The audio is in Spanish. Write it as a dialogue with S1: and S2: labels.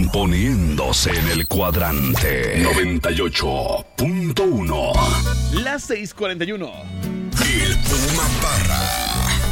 S1: poniéndose en el cuadrante 98.1.
S2: Las 6:41.
S1: El Puma Parra.